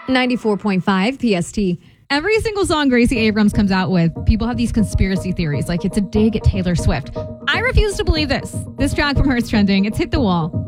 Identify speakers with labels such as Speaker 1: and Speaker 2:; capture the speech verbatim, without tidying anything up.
Speaker 1: ninety-four point five P S T.
Speaker 2: Every single song Gracie Abrams comes out with, people have these conspiracy theories, like it's a dig at Taylor Swift. I refuse to believe this. This track from her is trending. It's Hit the Wall.